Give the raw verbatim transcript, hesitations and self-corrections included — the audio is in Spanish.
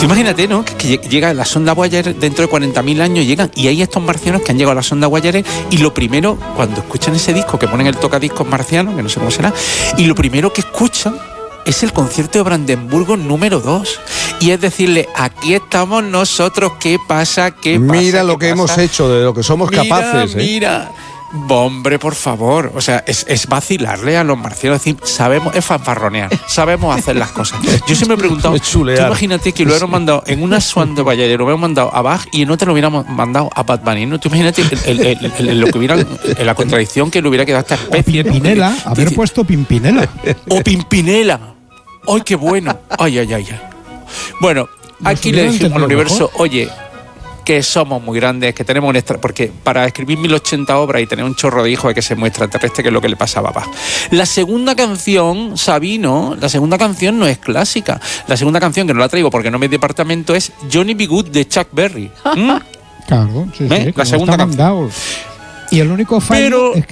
Tú imagínate, ¿no? Que, que llega la sonda Voyager dentro de cuarenta mil años, llegan y hay estos marcianos que han llegado a la sonda Voyager y lo primero, cuando escuchan ese disco, que ponen el tocadiscos marciano, que no sé cómo será, y lo primero que escuchan es el concierto de Brandenburgo número dos. Y es decirle, aquí estamos nosotros, ¿qué pasa? ¿Qué pasa? Mira lo ¿Qué que pasa? hemos hecho, de lo que somos Mira, capaces. ¿eh? Mira, hombre, por favor. O sea, es, es vacilarle a los marcianos. Es decir, sabemos, es fanfarronear, sabemos hacer las cosas. Yo siempre me he preguntado, Es tú chulear. imagínate que lo hubiéramos mandado en una sonda Voyager, lo hubiéramos mandado a Bach y en otra lo hubiéramos mandado a Bad Bunny, ¿no? Tú imagínate el, el, el, el, el, lo que hubiera, la contradicción que le hubiera quedado a esta especie. Pimpinela, ¿no? haber puesto Pimpinela. O Pimpinela. ¡Ay, qué bueno! ¡Ay, ay, ay! ay. Bueno, aquí le dijimos al universo, mejor. Oye, que somos muy grandes, que tenemos un extra... Porque para escribir mil ochenta obras y tener un chorro de hijos hay que ser muy extraterrestre, que es lo que le pasaba a Bach. La segunda canción, Sabino, la segunda canción no es clásica. La segunda canción, que no la traigo porque no me departamento, es Johnny B. Good de Chuck Berry. ¿Mm? Claro, sí, ¿Eh? sí. La segunda canción. Y el único fallo Pero, es que